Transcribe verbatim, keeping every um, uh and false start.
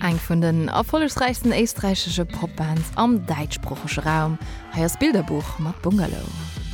Eg vun den erfolgsreichsten österreichische Popbands am deitschsprachischen Raum, heißt Bilderbuch mat Bungalow.